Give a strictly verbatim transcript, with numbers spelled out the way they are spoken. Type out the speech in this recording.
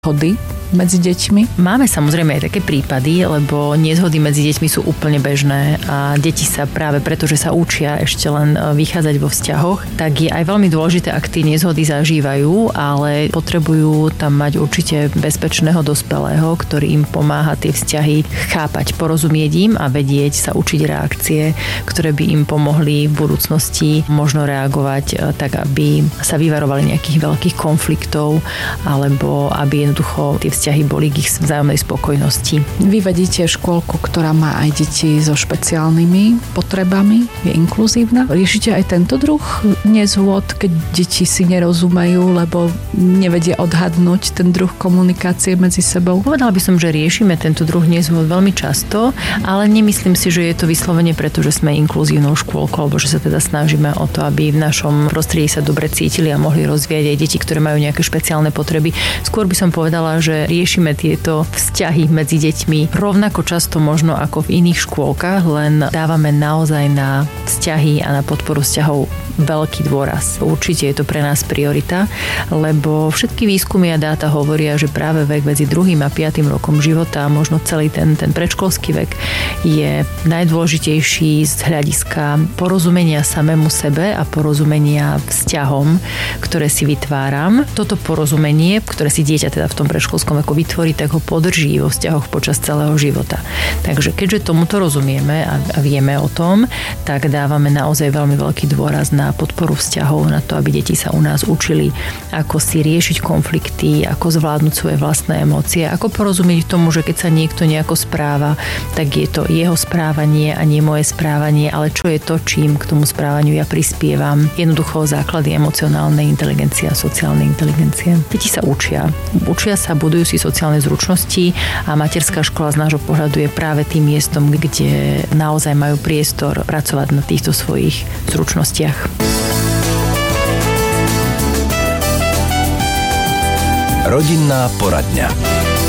Hody medzi deťmi? Máme samozrejme aj také prípady, lebo nezhody medzi deťmi sú úplne bežné a deti sa práve preto, že sa učia ešte len vychádzať vo vzťahoch, tak je aj veľmi dôležité, ak tie nezhody zažívajú, ale potrebujú tam mať určite bezpečného dospelého, ktorý im pomáha tie vzťahy chápať, porozumieť im a vedieť sa učiť reakcie, ktoré by im pomohli v budúcnosti možno reagovať tak, aby sa vyvarovali nejakých veľkých konfliktov alebo aby jednoducho tie vzťahy boli k ich vzájomnej spokojnosti. Vy vedíte škôlku, ktorá má aj deti so špeciálnymi potrebami, je inkluzívna. Riešite aj tento druh nezhôd, keď deti si nerozumejú, lebo nevedia odhadnúť ten druh komunikácie medzi sebou? Povedala by som, že riešime tento druh nezhôd veľmi často, ale nemyslím si, že je to vyslovene preto, že sme inkluzívnou škôlkou, alebo že sa teda snažíme o to, aby v našom prostredí sa dobre cítili a mohli rozvíjať aj deti, ktoré majú nejaké špeciálne potreby. Skôr by som povedala, že riešime tieto vzťahy medzi deťmi rovnako často možno ako v iných škôlkach, len dávame naozaj na vzťahy a na podporu vzťahov veľký dôraz. Určite je to pre nás priorita, lebo všetky výskumy a dáta hovoria, že práve vek medzi druhým a piatym rokom života a možno celý ten, ten predškolský vek je najdôležitejší z hľadiska porozumenia samému sebe a porozumenia vzťahom, ktoré si vytváram. Toto porozumenie, ktoré si dieťa teda v tom predškolskom veku vytvorí, tak ho podrží vo vzťahoch počas celého života. Takže keďže tomuto rozumieme a, a vieme o tom, tak dávame naozaj veľmi veľký dôraz na podporu vzťahov, na to, aby deti sa u nás učili, ako si riešiť konflikty, ako zvládnuť svoje vlastné emócie, ako porozumieť tomu, že keď sa niekto nejako správa, tak je to jeho správanie a nie moje správanie, ale čo je to, čím k tomu správaniu ja prispievam. Jednoducho základy emocionálnej inteligencie a sociálnej inteligencie. Deti sa učia. Učia sa, budujú si sociálne zručnosti a materská škola z nášho pohľadu je práve tým miestom, kde naozaj majú priestor pracovať na týchto svojich zručnostiach. Rodinná poradňa.